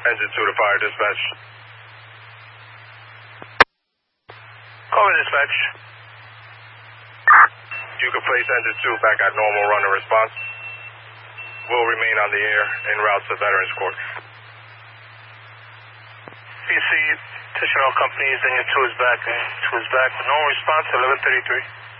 Engine 2 to fire dispatch. Cover dispatch. You can place engine 2 back at normal run and response. Will remain on the air en route to Veterans Court. PC, Tish Oil Company, engine 2 is back. 2 is back. No response, 11:33.